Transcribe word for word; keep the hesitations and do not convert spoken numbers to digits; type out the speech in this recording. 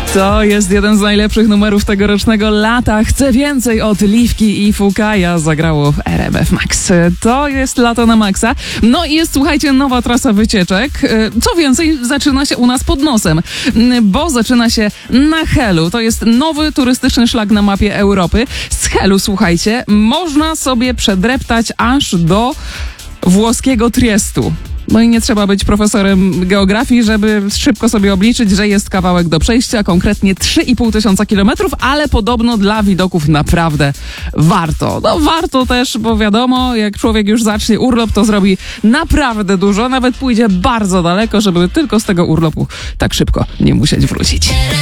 To jest jeden z najlepszych numerów tegorocznego lata. Chcę więcej od Liwki i Fukaja. Zagrało w R M F Max. To jest lato na maksa. No i jest, słuchajcie, nowa trasa wycieczek. Co więcej, zaczyna się u nas pod nosem, bo zaczyna się na Helu. To jest nowy turystyczny szlak na mapie Europy. Z Helu, słuchajcie, można sobie przedreptać aż do włoskiego Triestu. No i nie trzeba być profesorem geografii, żeby szybko sobie obliczyć, że jest kawałek do przejścia, konkretnie trzy i pół tysiąca kilometrów, ale podobno dla widoków naprawdę warto. No warto też, bo wiadomo, jak człowiek już zacznie urlop, to zrobi naprawdę dużo, nawet pójdzie bardzo daleko, żeby tylko z tego urlopu tak szybko nie musieć wrócić.